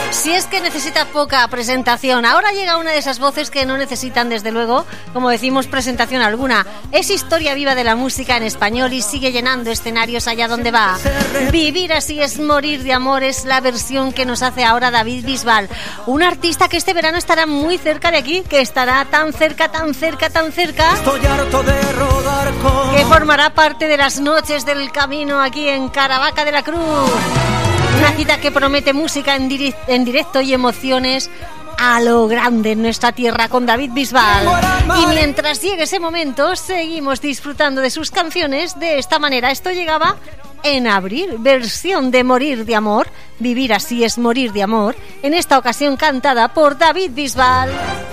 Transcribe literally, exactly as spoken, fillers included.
Si es que necesita poca presentación. Ahora llega una de esas voces que no necesitan, desde luego, como decimos, presentación alguna. Es historia viva de la música en español y sigue llenando escenarios allá donde va. Vivir así es morir de amor es la versión que nos hace ahora David Bisbal. Un artista que este verano estará muy cerca de aquí, que estará tan cerca, tan cerca, tan cerca, Estoy harto de rodar con... que formará parte de las noches del camino aquí en Caravaca de la Cruz. Una cita que promete música en, diri- en directo y emociones a lo grande en nuestra tierra con David Bisbal. Y mientras llegue ese momento, seguimos disfrutando de sus canciones de esta manera. Esto llegaba en abril, versión de Morir de Amor. Vivir así es morir de amor. En esta ocasión cantada por David Bisbal.